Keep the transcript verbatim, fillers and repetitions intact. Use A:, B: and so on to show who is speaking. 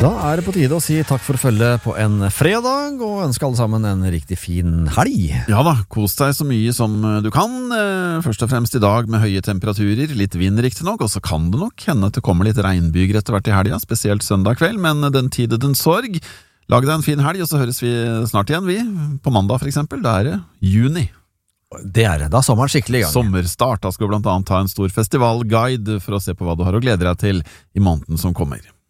A: Da er det på tide å si takk for følget på en fredag, og ønske alle sammen en riktig fin helg.
B: Ja da, kos deg så mye som du kan. Først og fremst i dag med høye temperaturer, litt vind riktig nok, og så kan det nok hende at det kommer litt regnbyger etter hvert i helga, spesielt søndag kveld, men den tide den sorg. Lag deg en fin helg, og så høres vi snart igjen, vi. På mandag for eksempel, da er det juni.
A: Det er det, da er sommeren skikkelig i gang.
B: Sommerstart, da skal du blant annet ta en stor festivalguide for å se på hva du har å glede deg til i måneden som kommer.